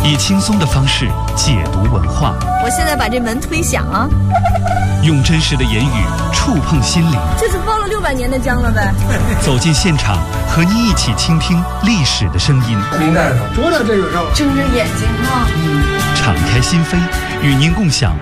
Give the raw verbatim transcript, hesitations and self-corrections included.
以轻松的方式解读文化。 我现在把这门推响啊！ 用真实的言语触碰心灵。 这是包了六百年的姜了呗？ 走进现场，和您一起倾听历史的声音。 明白了，多大这个肉？ 睁着眼睛啊！ 敞开心扉，与您共享